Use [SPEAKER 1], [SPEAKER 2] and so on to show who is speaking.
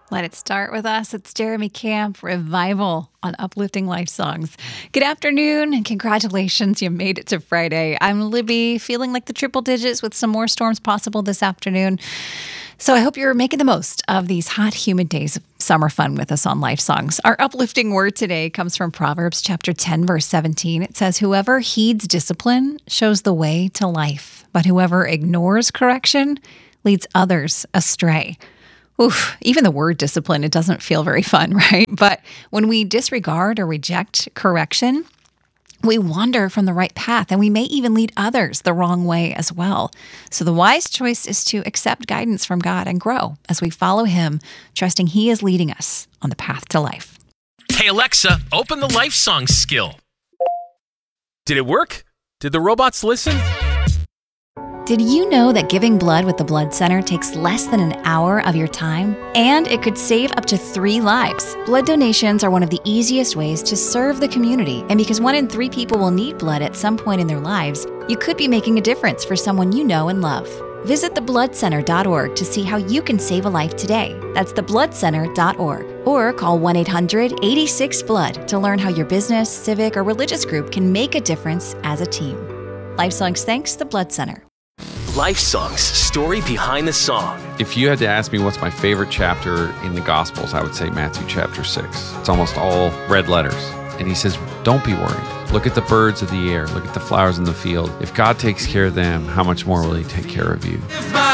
[SPEAKER 1] Let it start with us. It's Jeremy Camp, Revival on Uplifting Life Songs. Good afternoon and congratulations. You made it to Friday. I'm Libby, feeling like the triple digits with some more storms possible this afternoon. So I hope you're making the most of these hot, humid days of summer fun with us on Life Songs. Our uplifting word today comes from Proverbs chapter 10, verse 17. It says, "Whoever heeds discipline shows the way to life, but whoever ignores correction leads others astray." Oof, even the word discipline, it doesn't feel very fun, right? But when we disregard or reject correction, we wander from the right path and we may even lead others the wrong way as well. So the wise choice is to accept guidance from God and grow as we follow Him, trusting He is leading us on the path to life.
[SPEAKER 2] Hey Alexa, open the Life Songs skill. Did it work? Did the robots listen?
[SPEAKER 1] Did you know that giving blood with the Blood Center takes less than an hour of your time? And it could save up to 3 lives. Blood donations are one of the easiest ways to serve the community. And because 1 in 3 people will need blood at some point in their lives, you could be making a difference for someone you know and love. Visit thebloodcenter.org to see how you can save a life today. That's thebloodcenter.org. Or call 1-800-86-BLOOD to learn how your business, civic, or religious group can make a difference as a team. Life Songs thanks the Blood Center.
[SPEAKER 3] Life Songs, story behind the song.
[SPEAKER 4] If you had to ask me what's my favorite chapter in the Gospels, I would say Matthew chapter 6. It's almost all red letters. And he says, don't be worried. Look at the birds of the air. Look at the flowers in the field. If God takes care of them, how much more will He take care of you?